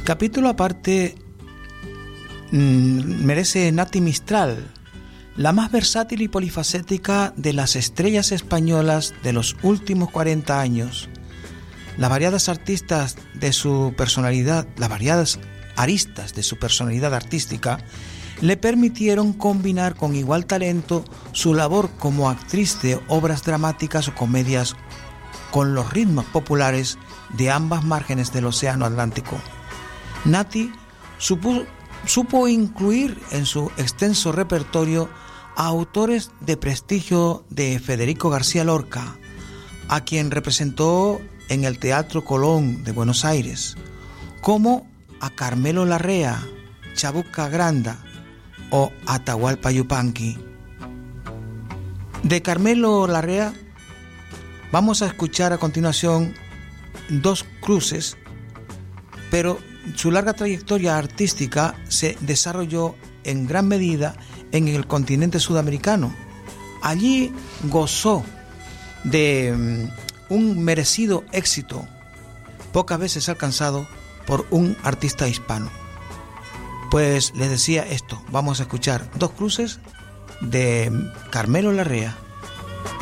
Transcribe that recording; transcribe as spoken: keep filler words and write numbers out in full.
Capítulo aparte mmm, merece Nati Mistral, la más versátil y polifacética de las estrellas españolas de los últimos cuarenta años. Las variadas artistas de su personalidad, las variadas aristas de su personalidad artística le permitieron combinar con igual talento su labor como actriz de obras dramáticas o comedias con los ritmos populares de ambas márgenes del Océano Atlántico. Nati supo, supo incluir en su extenso repertorio a autores de prestigio de Federico García Lorca, a quien representó en el Teatro Colón de Buenos Aires, como a Carmelo Larrea, Chabuca Granda o Atahualpa Yupanqui. De Carmelo Larrea vamos a escuchar a continuación Dos Cruces, pero su larga trayectoria artística se desarrolló en gran medida en el continente sudamericano. Allí gozó de un merecido éxito, pocas veces alcanzado por un artista hispano. Pues les decía esto, vamos a escuchar Dos Cruces de Carmelo Larrea.